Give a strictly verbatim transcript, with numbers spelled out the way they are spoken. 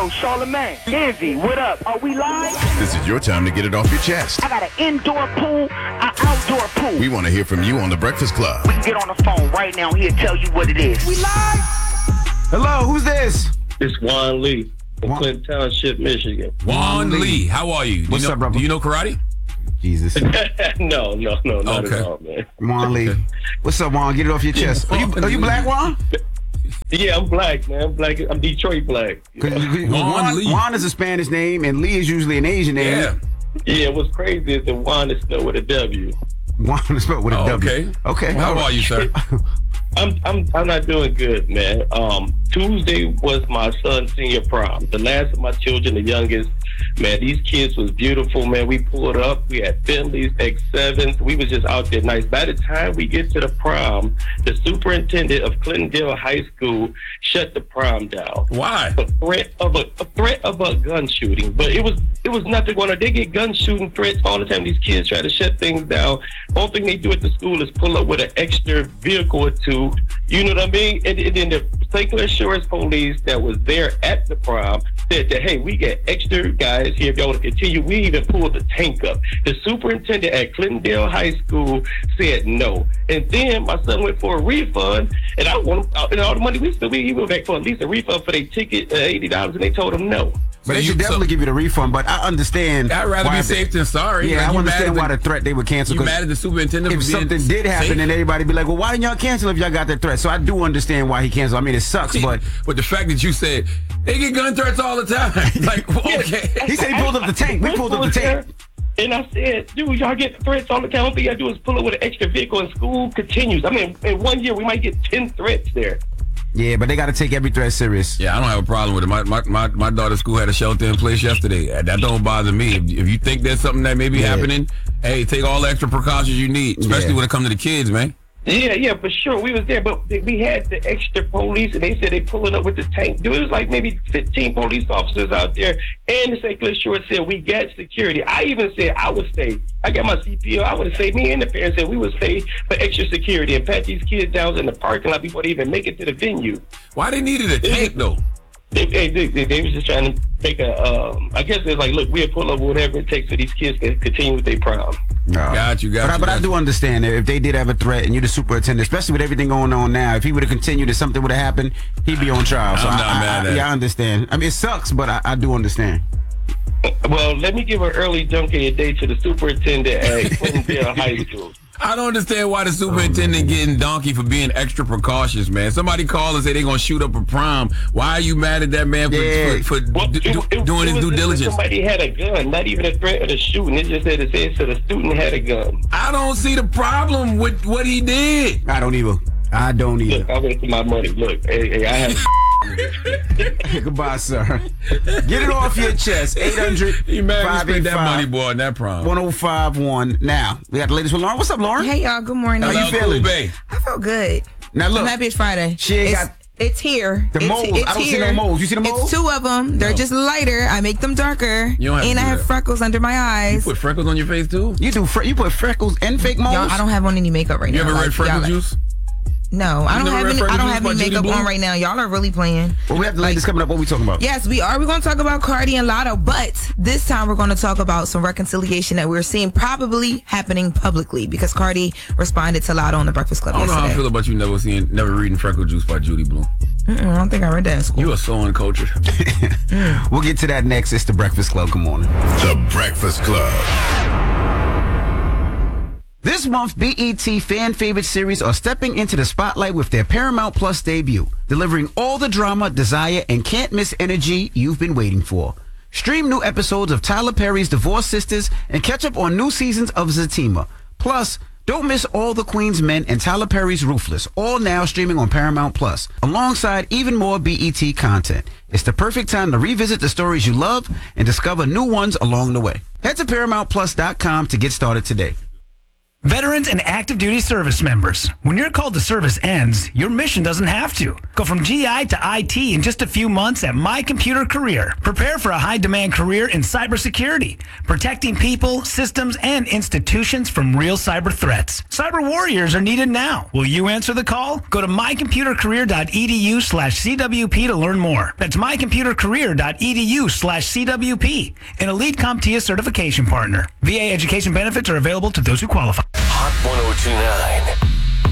Yo, Charlamagne, Envy, what up? Are we live? This is your time to get it off your chest. I got an indoor pool, an outdoor pool. We want to hear from you on The Breakfast Club. We can get on the phone right now. He'll tell you what it is. We live? Hello, who's this? It's Juan Lee from Juan. Clinton Township, Michigan. Juan Lee. Lee, how are you? Do What's you know, up, brother? Do you know karate? Jesus. no, no, no, not okay. at all, man. Juan Lee. What's up, Juan? Get it off your chest. Are you, are you black, Juan? Yeah, I'm black, man. I'm black. I'm Detroit black. Juan, Juan, Lee. Juan is a Spanish name, and Lee is usually an Asian name. Yeah. Yeah, what's crazy is that Juan is spelled with a W. Juan is spelled with a Oh, W. okay. Okay. How are you, sir? I'm I'm I'm not doing good, man. Um, Tuesday was my son's senior prom. The last of my children, the youngest. Man, these kids was beautiful, man. We pulled up. We had Bentleys, X sevens. We was just out there nice. By the time we get to the prom, the superintendent of Clintondale High School shut the prom down. Why? A threat of a, a threat of a gun shooting. But it was it was nothing going on. They get gun shooting threats all the time. These kids try to shut things down. Only thing they do at the school is pull up with an extra vehicle or two. You know what I mean? And, and then the Saint Clair Shores police that was there at the prom said that, hey, we got extra guys here if y'all want to continue. We even pulled the tank up. The superintendent at Clintondale High School said no. And then my son went for a refund, and I want and all the money we spent, he went back for at least a refund for their ticket, uh, eighty dollars, and they told him no. But So they you- should definitely so- give you the refund, but I understand. I'd rather why be they- safe than sorry. Yeah, Like, I you understand mad why at the threat they would cancel. You 'cause mad at the superintendent if for being something did happen, safe? then everybody be like, well, why didn't y'all cancel if y'all got that threat? So I do understand why he canceled. I mean, it sucks, but But the fact that you said they get gun threats all the time, like, okay. he said he pulled up the tank. We pulled up the tank. And I said, dude, y'all get threats all the time. All thing y'all do is pull up with an extra vehicle, and school continues. I mean, in one year, we might get ten threats there. Yeah, but they got to take every threat serious. Yeah, I don't have a problem with it. My my, my, my daughter's school had a shelter in place yesterday. That don't bother me. If, if you think there's something that may be Yeah. happening, hey, take all the extra precautions you need, especially Yeah. when it comes to the kids, man. Yeah, yeah, for sure. We was there, but we had the extra police, and they said they pulling up with the tank. Dude, it was like maybe fifteen police officers out there, and the Saint Clair Shores said we got security. I even said I would stay. I got my C P O. I would have stayed. Me and the parents said we would stay for extra security and pat these kids down in the parking lot before they even make it to the venue. Why they needed a tank, though? They, they, they, they was just trying to make a, um, I guess it's like, look, we'll pull up whatever it takes for these kids to continue with their prom. No. Got you, got but I, you, but got I do you. understand that if they did have a threat and you're the superintendent, especially with everything going on now, if he would have continued and something would have happened, he'd be on trial. So I'm I, not I, mad I, at yeah, I understand. I mean, it sucks, but I, I do understand. Well, let me give an early junkie a day to the superintendent at Clintondale High School. I don't understand why the superintendent getting donkey for being extra precautious, man. Somebody call and say they're going to shoot up a prom. Why are you mad at that man for, Yeah. for, for Well, do, it- do- it- doing it his was due just that diligence? Somebody had a gun, not even a threat of the shooting. It just said it said so the student had a gun. I don't see the problem with what he did. I don't either. I don't Look, either. I went to my money. Look, hey, hey, I have. Goodbye, sir. Get it off your chest. eight hundred, He mad we five spent eight that money, five, boy, on that prom. one oh five one. Now, we got the latest with Lauren. What's up, Lauren? Hey y'all, good morning. How you Hello, feeling? Cool Bay. I feel good. Now, look. I'm happy it's Friday. She ain't it's, got- it's here. The it's, moles. It's I don't see here. no moles. You see the moles? It's two of them. They're No. just lighter. I make them darker. You don't have to and do I have that. freckles under my eyes. Put freckles on your face, too? You do. Fre- you put freckles and fake moles. Y'all, I don't have on any makeup right You now. ever read Like, freckle y'all- juice? No, I don't never have read any. Freckle I don't Juice have by any Judy makeup Blume? on right now. Y'all are really playing. Well, we have the latest coming up. What we talking about? Yes, we are. We're going to talk about Cardi and Lotto, but this time we're going to talk about some reconciliation that we're seeing probably happening publicly because Cardi responded to Lotto on the Breakfast Club I don't know how I yesterday. feel about you never seeing, never reading Freckle Juice by Judy Blume. Mm-mm, I don't think I read that in school. You are so uncultured. We'll get to that next. It's the Breakfast Club. Good morning. The Breakfast Club. This month, B E T fan favorite series are stepping into the spotlight with their Paramount Plus debut, delivering all the drama, desire, and can't miss energy you've been waiting for. Stream new episodes of Tyler Perry's Divorced Sisters and catch up on new seasons of Zatima. Plus, don't miss All the Queen's Men and Tyler Perry's Ruthless, all now streaming on Paramount Plus, alongside even more B E T content. It's the perfect time to revisit the stories you love and discover new ones along the way. Head to Paramount Plus dot com to get started today. Veterans and active duty service members. When your call to service ends, your mission doesn't have to. Go from G I to I T in just a few months at My Computer Career. Prepare for a high-demand career in cybersecurity, protecting people, systems, and institutions from real cyber threats. Cyber warriors are needed now. Will you answer the call? Go to mycomputercareer.edu slash CWP to learn more. That's mycomputercareer.edu slash CWP, an Elite CompTIA certification partner. V A education benefits are available to those who qualify. Hot ten twenty-nine.